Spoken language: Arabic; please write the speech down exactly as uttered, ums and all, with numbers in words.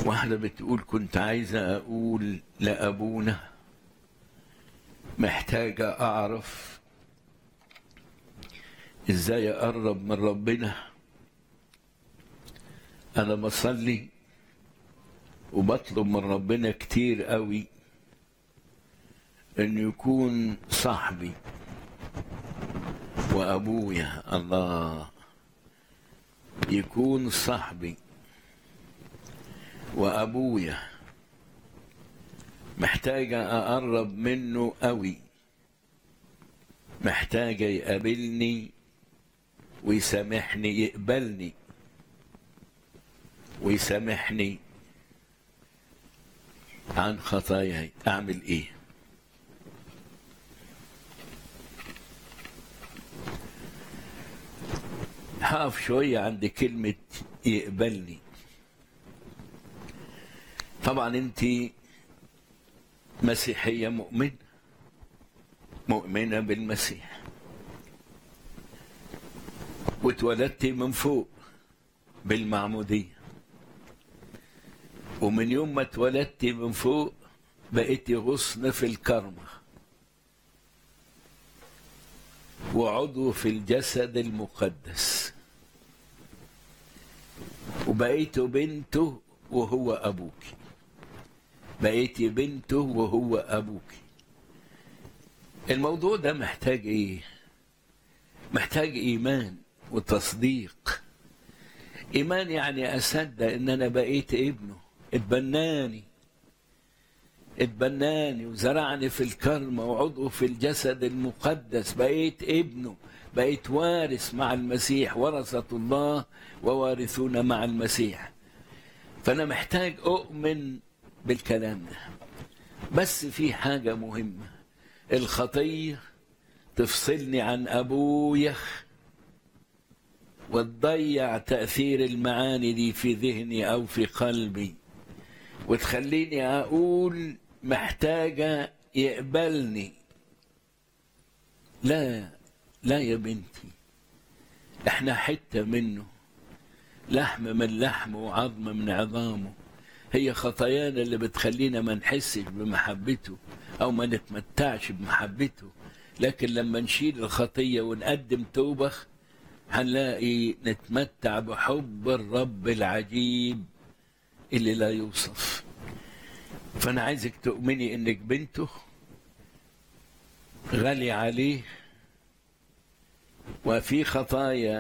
واحدة بتقول كنت عايزة أقول لأبونا محتاجة أعرف إزاي أقرب من ربنا. أنا بصلي وبطلب من ربنا كتير قوي إنه يكون صاحبي وأبويا، الله يكون صاحبي وأبويا. محتاجة أقرب منه قوي، محتاجة يقابلني ويسامحني، يقبلني ويسامحني عن خطاياي. أعمل إيه؟ هقف شوية عند كلمة يقبلني. طبعا أنت مسيحية مؤمنة مؤمنة بالمسيح واتولدت من فوق بالمعمودية، ومن يوم ما اتولدت من فوق بقيتي غصن في الكرمة وعضو في الجسد المقدس، وبقيت بنته وهو أبوك، بقيتي بنته وهو أبوك. الموضوع ده محتاج إيه؟ محتاج إيمان وتصديق. إيمان يعني أصدق إن أنا بقيت ابنه، اتبناني اتبناني وزرعني في الكرمة وعضو في الجسد المقدس، بقيت ابنه، بقيت وارث مع المسيح، ورثة الله ووارثون مع المسيح. فأنا محتاج أؤمن بالكلام ده. بس في حاجة مهمة، الخطية تفصلني عن أبويا وتضيع تأثير المعاني دي في ذهني أو في قلبي، وتخليني أقول محتاجة يقبلني. لا لا يا بنتي، احنا حتة منه، لحم من لحمه وعظم من عظامه. هي خطايانا اللي بتخلينا ما نحسش بمحبته أو ما نتمتعش بمحبته. لكن لما نشيل الخطية ونقدم توبة هنلاقي نتمتع بحب الرب العجيب اللي لا يوصف. فأنا عايزك تؤمني إنك بنته غالي عليه، وفي خطايا